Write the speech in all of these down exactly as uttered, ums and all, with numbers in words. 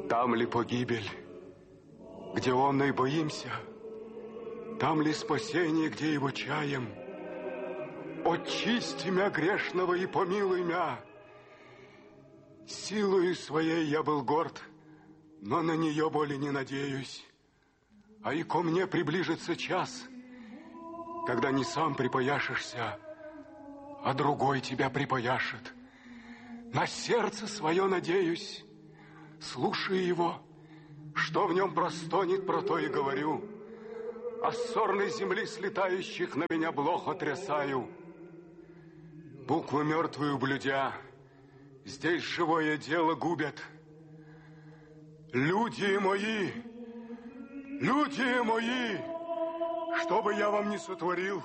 Там ли погибель, где онной боимся? Там ли спасение, где его чаем? Очисти мя грешного и помилуй мя. Силою своей я был горд, но на нее более не надеюсь. А и ко мне приближится час, когда не сам припояшешься, а другой тебя припояшет. На сердце свое надеюсь, слушай его, что в нем простонет, про то и говорю. А с сорной земли слетающих на меня блох отрясаю. Буквы мертвую блюдя, здесь живое дело губят. Люди мои, люди мои, что бы я вам ни сотворил,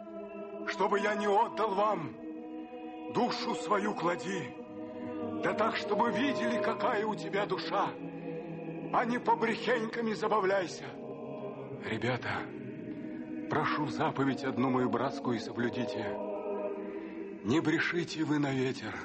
что бы я ни отдал вам, душу свою клади, да так, чтобы видели, какая у тебя душа, а не побрехеньками забавляйся. Ребята, прошу заповедь одну мою братскую соблюдите. Не брешите вы на ветер.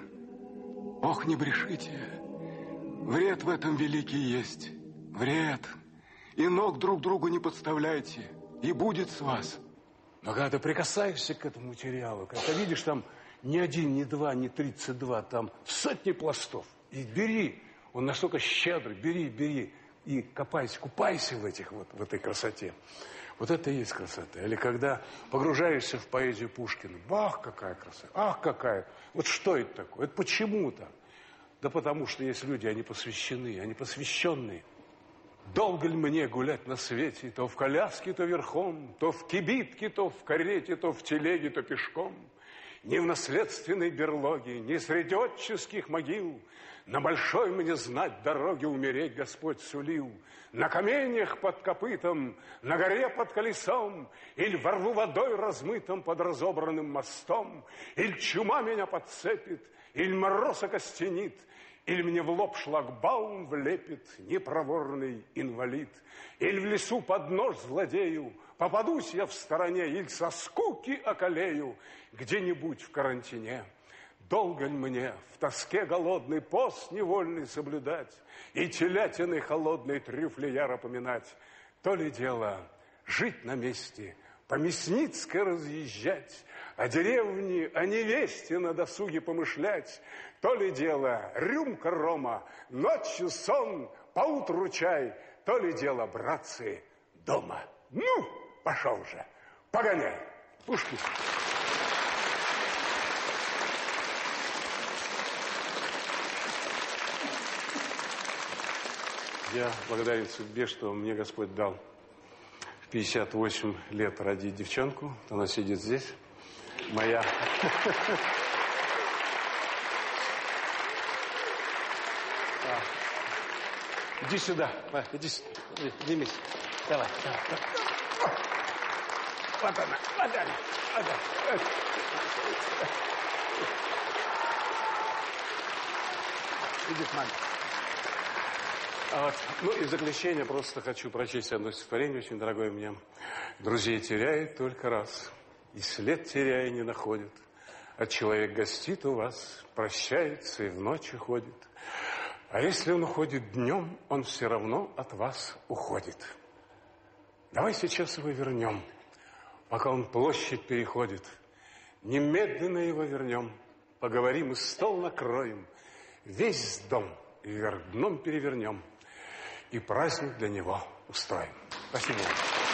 Ох, не брешите. Вред в этом великий есть. Вред. И ног друг другу не подставляйте. И будет с вас. Но когда ты прикасаешься к этому материалу, когда видишь там ни один, ни два, ни тридцать два, там сотни пластов. И бери. Он настолько щедрый. Бери, бери. И копайся, купайся в этих вот, в этой красоте. Вот это и есть красота. Или когда погружаешься в поэзию Пушкина. Ах, какая красота. Ах, какая. Вот что это такое? Это почему так? Да потому что есть люди, они посвящены, они посвященные. Долго ли мне гулять на свете, то в коляске, то верхом, то в кибитке, то в карете, то в телеге, то пешком. Ни в наследственной берлоге, ни среди отческих могил. На большой мне знать дороге умереть Господь сулил. На каменьях под копытом, на горе под колесом, или во рву водой размытом под разобранным мостом, или чума меня подцепит, или мороз окостенит, или мне в лоб шлагбаум влепит непроворный инвалид, или в лесу под нож злодею попадусь я в стороне, или со скуки околею где-нибудь в карантине. Долго ли мне в тоске голодный пост невольный соблюдать и телятины холодной трюфлеяра поминать? То ли дело жить на месте, по Мясницкой разъезжать, о деревне, о невесте на досуге помышлять. То ли дело рюмка рома, ночью сон, поутру чай. То ли дело, братцы, дома. Ну, пошел же, погоняй, Пушкин. Я благодарен судьбе, что мне Господь дал в пятьдесят восемь лет родить девчонку. Она сидит здесь. Моя. Иди сюда. Иди сюда. Поднимись. Давай, давай. Вот она, вот она, вот она. Иди к маме. А вот, ну и в заключение просто хочу прочесть одно стихотворение, очень дорогое мне. Друзей теряет только раз, и след теряя не находит. А человек гостит у вас, прощается и в ночь уходит. А если он уходит днем, он все равно от вас уходит. Давай сейчас его вернем, пока он площадь переходит. Немедленно его вернем, поговорим и стол накроем. Весь дом вверх дном перевернем и праздник для него устроим. Спасибо.